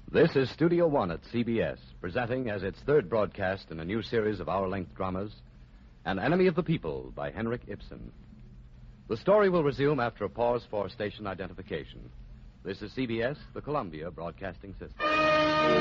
This is Studio One at CBS, presenting as its third broadcast in a new series of hour-length dramas, An Enemy of the People by Henrik Ibsen. The story will resume after a pause for station identification. This is CBS, the Columbia Broadcasting System.